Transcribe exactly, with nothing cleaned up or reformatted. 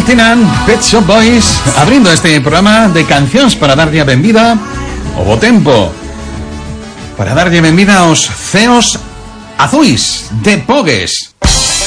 Tinan, Pet Shop Boys, abrindo este programa de cancións para darlle a benvida ao bo tempo, para darlle a benvida aos ceos azuis de Pogues.